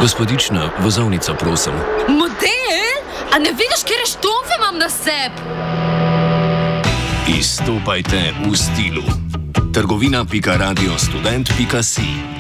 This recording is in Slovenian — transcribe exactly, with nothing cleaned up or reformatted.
Gospodična, vozovnica, prosim. Model? A ne vidiš, kjer štomfe imam na sebi? Izstopajte v stilu. trgovina pika radio student pika si